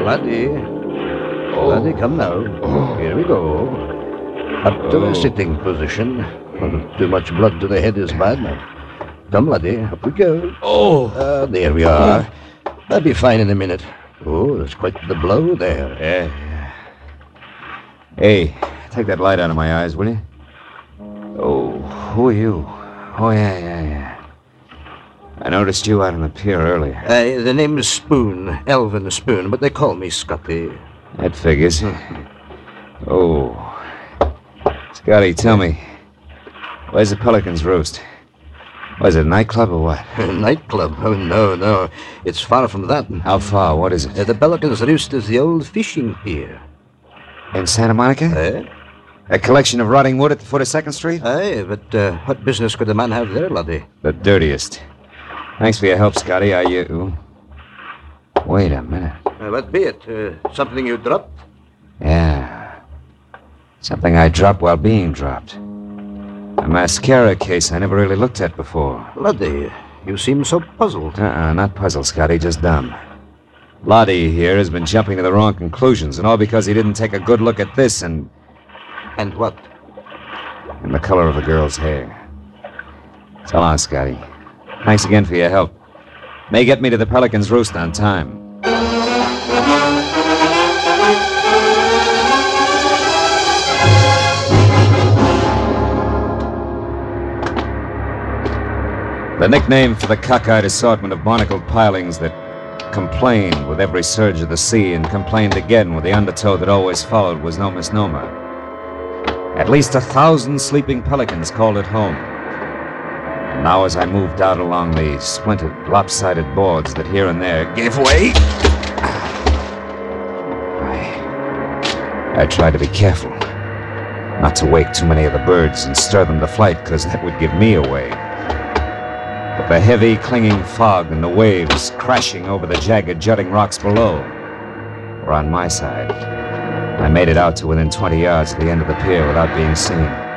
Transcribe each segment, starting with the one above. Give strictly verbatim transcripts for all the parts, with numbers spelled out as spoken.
Laddie. Oh. Laddie, come now. Oh. Here we go. Up to oh. the sitting position. Too much blood to the head is bad now. Come, laddie, up we go. Oh! Uh, there we are. That'll be fine in a minute. Oh, there's quite the blow there. Yeah. Hey, take that light out of my eyes, will you? Oh, who are you? Oh, yeah, yeah, yeah. I noticed you out on the pier earlier. Uh, the name is Spoon, Elvin Spoon, but they call me Scotty. That figures. Oh. Scotty, tell me, where's the Pelican's Roost? Was it a nightclub or what? A nightclub? Oh, no, no. It's far from that. How far? What is it? Uh, the Pelican's Roost is the old fishing pier. In Santa Monica? Eh? A collection of rotting wood at the foot of second Street? Aye, but uh, what business could a man have there, laddie? The dirtiest. Thanks for your help, Scotty. Are you... Wait a minute. Uh, what be it? Uh, something you dropped? Yeah. Something I dropped while being dropped. A mascara case I never really looked at before. Laddie, you seem so puzzled. Uh-uh, not puzzled, Scotty, just dumb. Lottie here has been jumping to the wrong conclusions, and all because he didn't take a good look at this and... And what? And the color of the girl's hair. So long, Scotty. Thanks again for your help. May get me to the Pelican's Roost on time. The nickname for the cockeyed assortment of barnacled pilings that complained with every surge of the sea and complained again with the undertow that always followed was no misnomer. At least a thousand sleeping pelicans called it home. And now as I moved out along the splintered, lopsided boards that here and there gave way, I, I tried to be careful, not to wake too many of the birds and stir them to flight, because that would give me away. But the heavy, clinging fog and the waves crashing over the jagged, jutting rocks below were on my side. I made it out to within twenty yards of the end of the pier without being seen.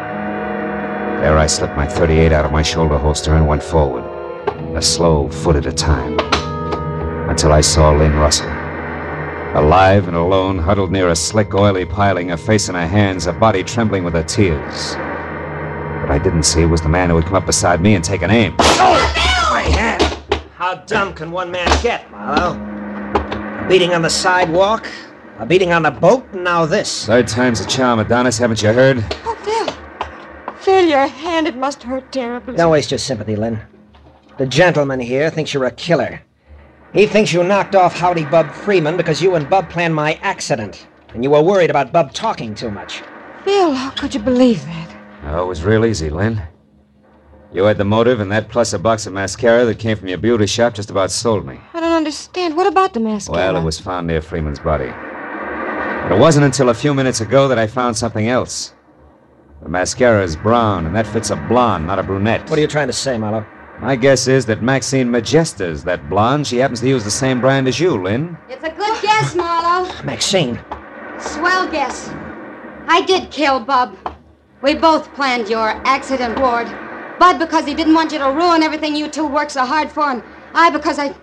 There I slipped my thirty-eight out of my shoulder holster and went forward, a slow foot at a time, until I saw Lynn Russell. Alive and alone, huddled near a slick, oily piling, a face in her hands, a body trembling with her tears. What I didn't see was the man who had come up beside me and taken aim. Oh! My hand! How dumb can one man get, Marlowe? A beating on the sidewalk, a beating on the boat, and now this. Third time's a charm, Adonis, haven't you heard? Oh, Phil. Phil, your hand, it must hurt terribly. Don't waste your sympathy, Lynn. The gentleman here thinks you're a killer. He thinks you knocked off Howdy Bub Freeman because you and Bub planned my accident, and you were worried about Bub talking too much. Phil, how could you believe that? Oh, it was real easy, Lynn. You had the motive, and that plus a box of mascara that came from your beauty shop just about sold me. I don't understand. What about the mascara? Well, it was found near Freeman's body. But it wasn't until a few minutes ago that I found something else. The mascara is brown, and that fits a blonde, not a brunette. What are you trying to say, Marlowe? My guess is that Maxine Majesta's that blonde. She happens to use the same brand as you, Lynn. It's a good guess, Marlowe. Maxine. Swell guess. I did kill Bub. We both planned your accident, Ward. Bud because he didn't want you to ruin everything you two worked so hard for, and I because I...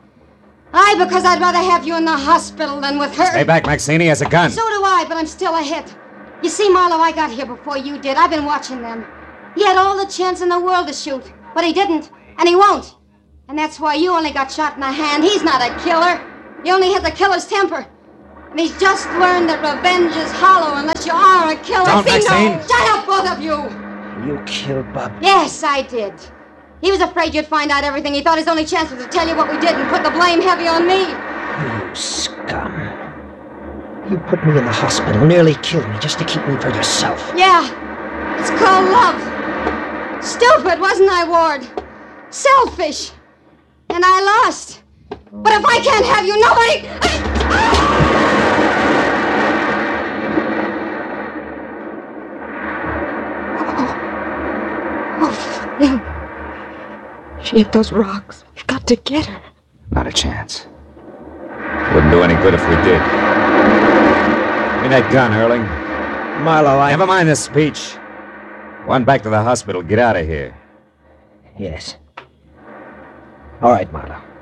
I because I'd rather have you in the hospital than with her. Stay back, Maxine. He has a gun. So do I, but I'm still a hit. You see, Marlowe, I got here before you did. I've been watching them. He had all the chance in the world to shoot, but he didn't, and he won't. And that's why you only got shot in the hand. He's not a killer. He only has a killer's temper. And he's just learned that revenge is hollow unless you are a killer. Don't, Maxine. Shut up, both of you. You killed Bub. Yes, I did. He was afraid you'd find out everything. He thought his only chance was to tell you what we did and put the blame heavy on me. You scum. You put me in the hospital, nearly killed me just to keep me for yourself. Yeah, it's called love. Stupid, wasn't I, Ward? Selfish. And I lost. But if I can't have you, nobody... Oh, Phil. She hit those rocks. We've got to get her. Not a chance. Wouldn't do any good if we did. Give me that gun, Erling. Marlowe, I... Never mind the speech. One back to the hospital. Get out of here. Yes. All right, Marlowe.